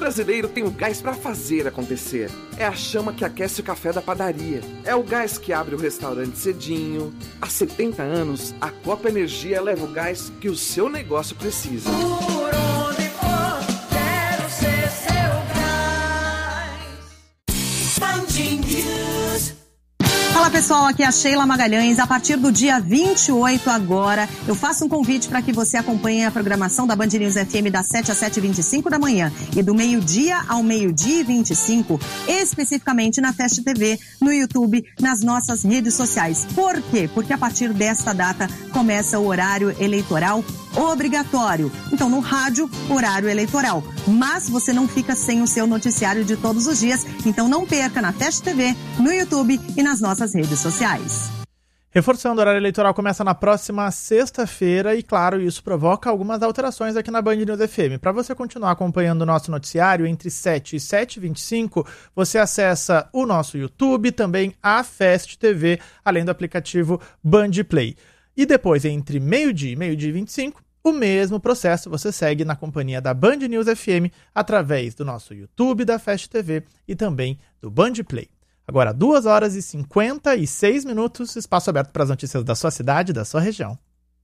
brasileiro tem o gás para fazer acontecer. É a chama que aquece o café da padaria. É o gás que abre o restaurante cedinho. Há 70 anos, a Copa Energia leva o gás que o seu negócio precisa. Por onde for, quero ser seu gás. Band News. Fala pessoal, aqui é a Sheila Magalhães. A partir do dia 28 agora, eu faço um convite para que você acompanhe a programação da Band News FM das 7 às 7h25 da manhã e do meio-dia ao meio-dia e 25, especificamente na Fast TV, no YouTube, nas nossas redes sociais. Por quê? Porque a partir desta data começa o horário eleitoral obrigatório. Então, no rádio, horário eleitoral. Mas você não fica sem o seu noticiário de todos os dias, então não perca na Fast TV, no YouTube e nas nossas redes sociais. Reforçando, o horário eleitoral começa na próxima sexta-feira e, claro, isso provoca algumas alterações aqui na Band News FM. Para você continuar acompanhando o nosso noticiário entre 7 e 7h25, você acessa o nosso YouTube, também a Fast TV, além do aplicativo Band Play. E depois, entre meio-dia e meio-dia e 25, o mesmo processo você segue na companhia da Band News FM através do nosso YouTube, da Fast TV e também do Band Play. Agora, 2 horas e 56 minutos, espaço aberto para as notícias da sua cidade e da sua região.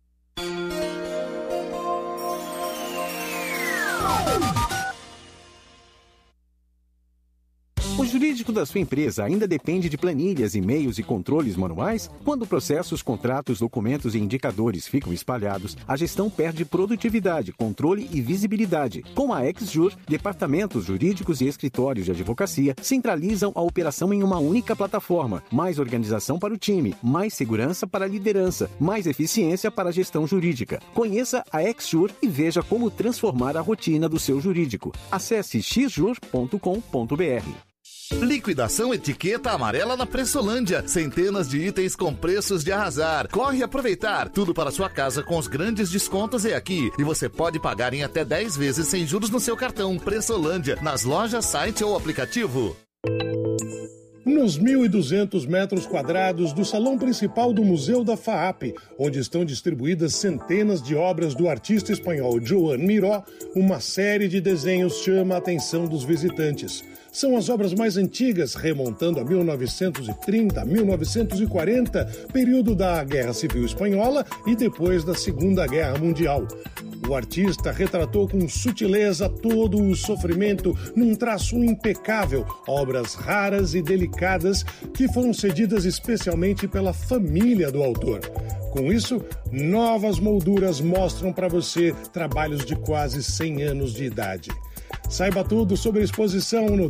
O jurídico da sua empresa ainda depende de planilhas, e-mails e controles manuais? Quando processos, contratos, documentos e indicadores ficam espalhados, a gestão perde produtividade, controle e visibilidade. Com a XJur, departamentos jurídicos e escritórios de advocacia centralizam a operação em uma única plataforma. Mais organização para o time, mais segurança para a liderança, mais eficiência para a gestão jurídica. Conheça a XJur e veja como transformar a rotina do seu jurídico. Acesse xjur.com.br. Liquidação etiqueta amarela na Pressolândia. Centenas de itens com preços de arrasar. Corre aproveitar. Tudo para sua casa com os grandes descontos é aqui. E você pode pagar em até 10 vezes sem juros no seu cartão. Pressolândia, nas lojas, site ou aplicativo. Nos 1.200 metros quadrados do salão principal do Museu da FAAP, onde estão distribuídas centenas de obras do artista espanhol Joan Miró, uma série de desenhos chama a atenção dos visitantes. São as obras mais antigas, remontando a 1930, 1940, período da Guerra Civil Espanhola e depois da Segunda Guerra Mundial. O artista retratou com sutileza todo o sofrimento num traço impecável, obras raras e delicadas que foram cedidas especialmente pela família do autor. Com isso, novas molduras mostram para você trabalhos de quase 100 anos de idade. Saiba tudo sobre a exposição no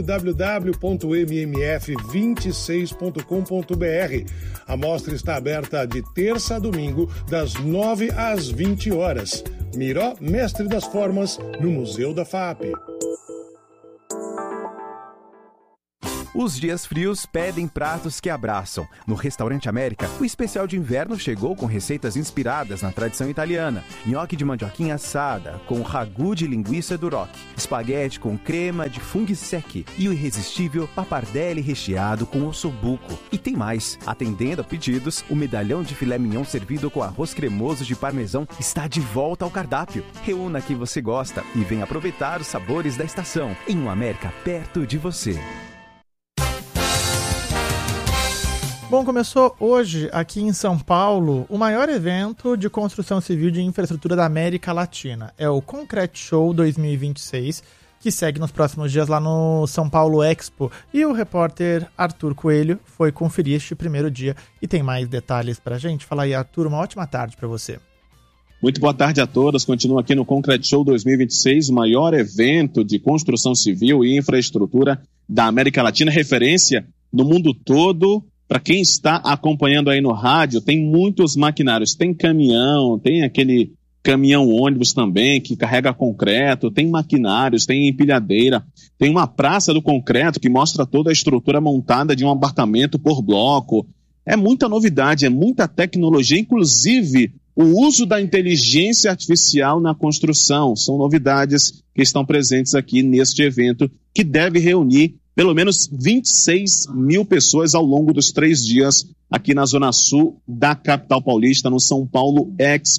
www.mmf26.com.br. A mostra está aberta de terça a domingo, das 9 às 20 horas. Miró, mestre das formas, no Museu da FAAP. Os dias frios pedem pratos que abraçam. No Restaurante América, o especial de inverno chegou com receitas inspiradas na tradição italiana. Nhoque de mandioquinha assada, com ragu de linguiça duroc, espaguete com crema de funghi secchi e o irresistível pappardelle recheado com ossobuco. E tem mais. Atendendo a pedidos, o medalhão de filé mignon servido com arroz cremoso de parmesão está de volta ao cardápio. Reúna quem você gosta e venha aproveitar os sabores da estação em um América perto de você. Bom, começou hoje, aqui em São Paulo, o maior evento de construção civil de infraestrutura da América Latina. É o Concrete Show 2026, que segue nos próximos dias lá no São Paulo Expo. E o repórter Arthur Coelho foi conferir este primeiro dia e tem mais detalhes pra gente. Fala aí, Arthur, uma ótima tarde pra você. Muito boa tarde a todas. Continua aqui no Concrete Show 2026, o maior evento de construção civil e infraestrutura da América Latina, referência no mundo todo. Para quem está acompanhando aí no rádio, tem muitos maquinários, tem caminhão, tem aquele caminhão-ônibus também que carrega concreto, tem maquinários, tem empilhadeira, tem uma praça do concreto que mostra toda a estrutura montada de um apartamento por bloco. É muita novidade, é muita tecnologia, inclusive o uso da inteligência artificial na construção. São novidades que estão presentes aqui neste evento, que deve reunir pelo menos 26 mil pessoas ao longo dos 3 dias aqui na Zona Sul da capital paulista, no São Paulo Expo.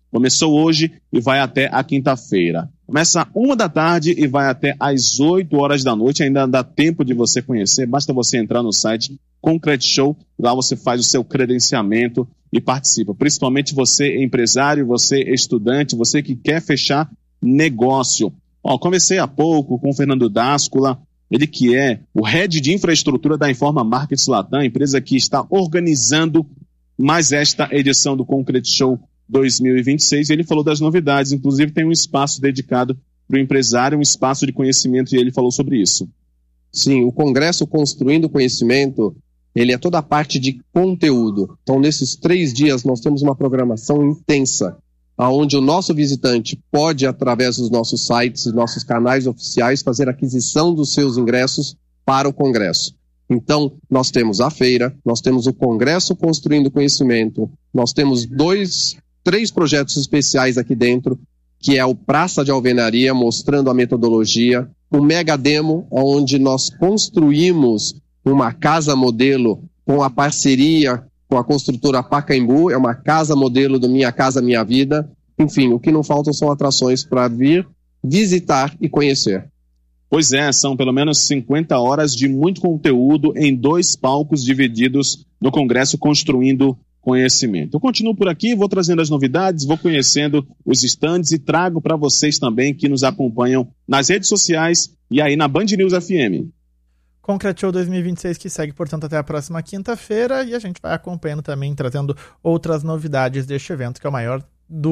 Começou hoje e vai até a quinta-feira. Começa 1 da tarde e vai até às 8 horas da noite. Ainda dá tempo de você conhecer. Basta você entrar no site Concrete Show. Lá você faz o seu credenciamento e participa. Principalmente você empresário, você estudante, você que quer fechar negócio. Conversei há pouco com o Fernando D'Ascola, ele que é o head de infraestrutura da Informa Markets Latam, empresa que está organizando mais esta edição do Concrete Show 2026. Ele falou das novidades, inclusive tem um espaço dedicado para o empresário, um espaço de conhecimento, e ele falou sobre isso. Sim, o Congresso Construindo Conhecimento, ele é toda a parte de conteúdo. Então, nesses 3 dias, nós temos uma programação intensa, onde o nosso visitante pode, através dos nossos sites, nossos canais oficiais, fazer aquisição dos seus ingressos para o Congresso. Então, nós temos a feira, nós temos o Congresso Construindo Conhecimento, nós temos 3 projetos especiais aqui dentro, que é o Praça de Alvenaria, mostrando a metodologia, o Mega Demo, onde nós construímos uma casa modelo com a parceria com a construtora Pacaembu, é uma casa modelo do Minha Casa Minha Vida. Enfim, o que não faltam são atrações para vir, visitar e conhecer. Pois é, são pelo menos 50 horas de muito conteúdo em 2 palcos divididos no Congresso Construindo Conhecimento. Eu continuo por aqui, vou trazendo as novidades, vou conhecendo os stands e trago para vocês também que nos acompanham nas redes sociais e aí na Band News FM. Concrete Show 2026 que segue, portanto, até a próxima quinta-feira, e a gente vai acompanhando também, trazendo outras novidades deste evento, que é o maior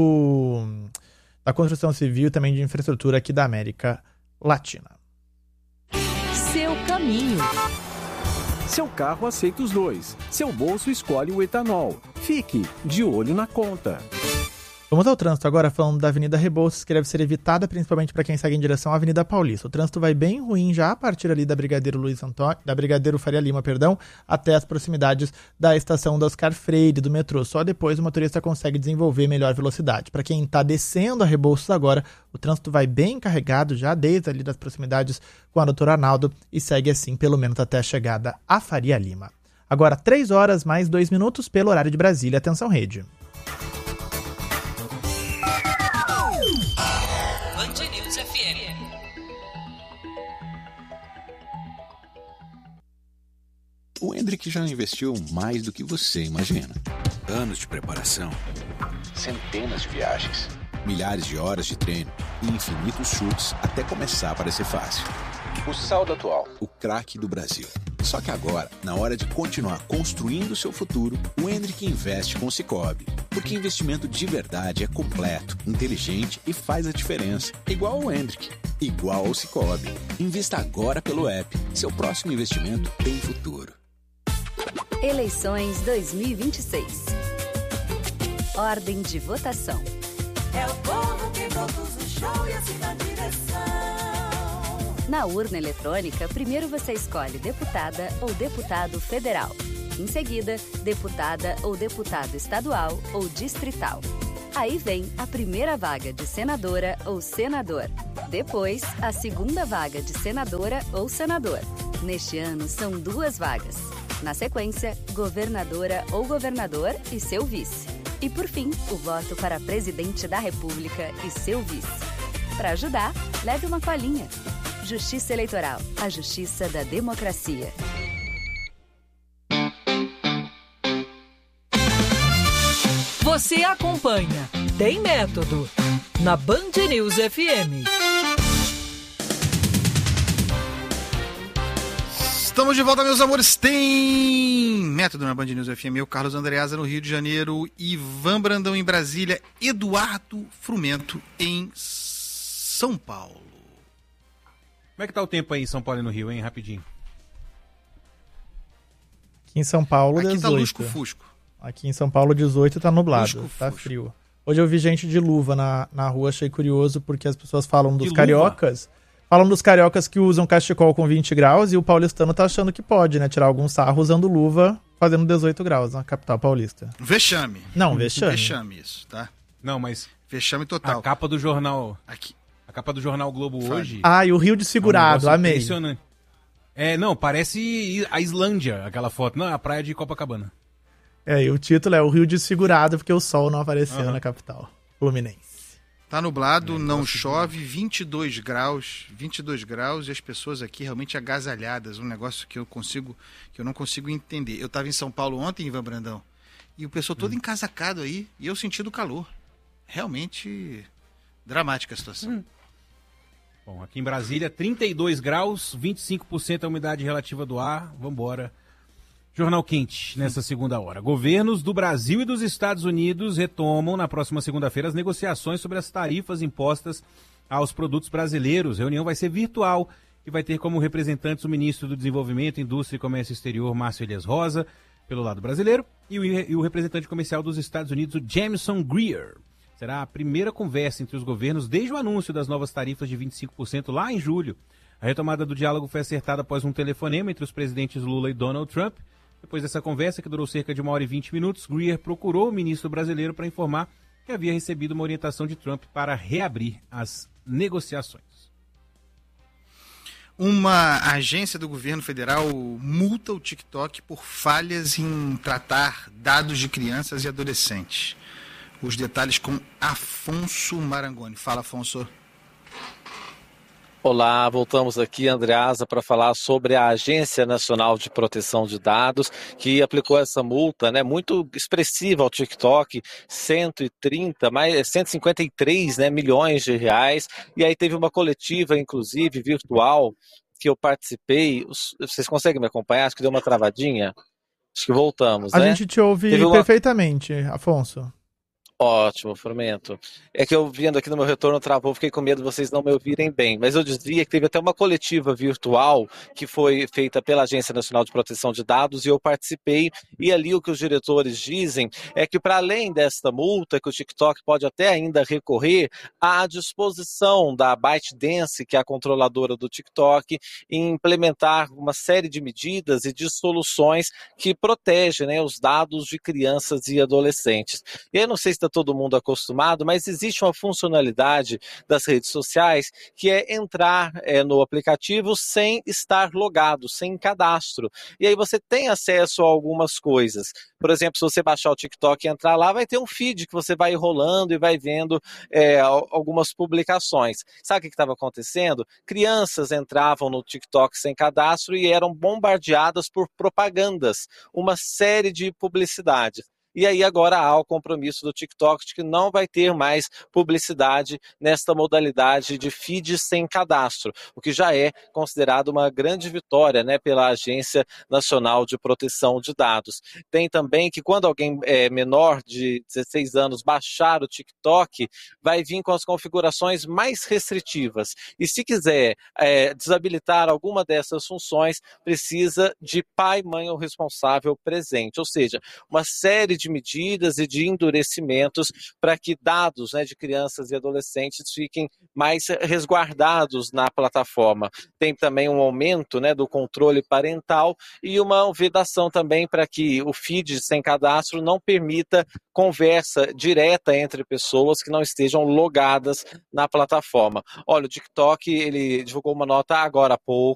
da construção civil e também de infraestrutura aqui da América Latina. Seu caminho. Seu carro aceita os 2. Seu bolso escolhe o etanol. Fique de olho na conta. Vamos ao trânsito agora, falando da Avenida Rebouças, que deve ser evitada principalmente para quem segue em direção à Avenida Paulista. O trânsito vai bem ruim já a partir ali da Brigadeiro Faria Lima, até as proximidades da estação da Oscar Freire do metrô. Só depois o motorista consegue desenvolver melhor velocidade. Para quem está descendo a Rebouças agora, o trânsito vai bem carregado já desde ali das proximidades com a doutora Arnaldo e segue assim pelo menos até a chegada à Faria Lima. Agora 3 horas mais 2 minutos pelo horário de Brasília. Atenção, rede. O Hendrick já investiu mais do que você imagina. Anos de preparação, centenas de viagens, milhares de horas de treino e infinitos chutes até começar a parecer fácil. O saldo atual, o craque do Brasil. Só que agora, na hora de continuar construindo o seu futuro, o Hendrick investe com o Sicoob. Porque investimento de verdade é completo, inteligente e faz a diferença. Igual o Hendrick, igual ao Sicoob. Invista agora pelo app. Seu próximo investimento tem futuro. Eleições 2026. Ordem de votação. É o povo que produz o show e assina a direção. Na urna eletrônica, primeiro você escolhe deputada ou deputado federal. Em seguida, deputada ou deputado estadual ou distrital. Aí vem a primeira vaga de senadora ou senador. Depois, a segunda vaga de senadora ou senador. Neste ano, são 2 vagas. Na sequência, governadora ou governador e seu vice. E por fim, o voto para presidente da República e seu vice. Para ajudar, leve uma colinha. Justiça Eleitoral, a justiça da democracia. Você acompanha Tem Método na Band News FM. Estamos de volta, meus amores. Tem Método na Band News FM. Eu, Carlos Andreasa, no Rio de Janeiro. Ivan Brandão, em Brasília. Eduardo Frumento, em São Paulo. Como é que tá o tempo aí em São Paulo e no Rio, hein? Rapidinho. Aqui em São Paulo, aqui 18. Tá lusco-fusco. Aqui em São Paulo, 18, tá nublado. Lusco-fusco. Tá frio. Hoje eu vi gente de luva na rua, achei curioso, porque as pessoas falam dos De cariocas... luva? Falam dos cariocas que usam cachecol com 20 graus e o paulistano tá achando que pode, né? Tirar algum sarro usando luva, fazendo 18 graus na capital paulista. Vexame. Não, vexame. Vexame isso, tá? Não, mas... Vexame total. A capa do jornal... Aqui. A capa do jornal Globo hoje... Ah, e o Rio de segurado, é um amei. Impressionante. Não, parece a Islândia, aquela foto. Não, a praia de Copacabana. E o título é o Rio de segurado, porque o sol não apareceu na capital. Fluminense. Tá nublado, não chove, 22 graus, e as pessoas aqui realmente agasalhadas, um negócio que eu não consigo entender. Eu estava em São Paulo ontem, Ivan Brandão, e o pessoal todo encasacado aí, e eu sentindo calor. Realmente dramática a situação. Bom, aqui em Brasília, 32 graus, 25% a umidade relativa do ar. Vambora. Jornal Quente, nessa segunda hora. Governos do Brasil e dos Estados Unidos retomam na próxima segunda-feira as negociações sobre as tarifas impostas aos produtos brasileiros. A reunião vai ser virtual e vai ter como representantes o ministro do Desenvolvimento, Indústria e Comércio Exterior, Márcio Elias Rosa, pelo lado brasileiro, e o representante comercial dos Estados Unidos, o Jameson Greer. Será a primeira conversa entre os governos desde o anúncio das novas tarifas de 25% lá em julho. A retomada do diálogo foi acertada após um telefonema entre os presidentes Lula e Donald Trump. Depois dessa conversa, que durou cerca de 1 hora e 20 minutos, Greer procurou o ministro brasileiro para informar que havia recebido uma orientação de Trump para reabrir as negociações. Uma agência do governo federal multa o TikTok por falhas em tratar dados de crianças e adolescentes. Os detalhes com Afonso Marangoni. Fala, Afonso. Olá, voltamos aqui, Andreasa, para falar sobre a Agência Nacional de Proteção de Dados, que aplicou essa multa, né, muito expressiva ao TikTok, 153 milhões de reais, e aí teve uma coletiva, inclusive, virtual, que eu participei. Vocês conseguem me acompanhar? Acho que deu uma travadinha. Acho que voltamos, A né? gente te ouve perfeitamente, Afonso. Ótimo, Frumento. É que eu vendo aqui no meu retorno travou, fiquei com medo de vocês não me ouvirem bem. Mas eu dizia que teve até uma coletiva virtual que foi feita pela Agência Nacional de Proteção de Dados e eu participei. E ali o que os diretores dizem é que, para além desta multa, que o TikTok pode até ainda recorrer à disposição da ByteDance, que é a controladora do TikTok, em implementar uma série de medidas e de soluções que protegem, né, os dados de crianças e adolescentes. E aí, não sei se está todo mundo acostumado, mas existe uma funcionalidade das redes sociais que é entrar no aplicativo sem estar logado, sem cadastro. E aí você tem acesso a algumas coisas. Por exemplo, se você baixar o TikTok e entrar lá, vai ter um feed que você vai rolando e vai vendo algumas publicações. Sabe o que estava acontecendo? Crianças entravam no TikTok sem cadastro e eram bombardeadas por propagandas, uma série de publicidades. E aí agora há o compromisso do TikTok de que não vai ter mais publicidade nesta modalidade de feed sem cadastro, o que já é considerado uma grande vitória, né, pela Agência Nacional de Proteção de Dados. Tem também que quando alguém menor de 16 anos baixar o TikTok, vai vir com as configurações mais restritivas. E se quiser desabilitar alguma dessas funções, precisa de pai, mãe ou responsável presente, ou seja, uma série de medidas e de endurecimentos para que dados, né, de crianças e adolescentes fiquem mais resguardados na plataforma. Tem também um aumento, né, do controle parental e uma vedação também para que o feed sem cadastro não permita conversa direta entre pessoas que não estejam logadas na plataforma. Olha, o TikTok, ele divulgou uma nota agora há pouco,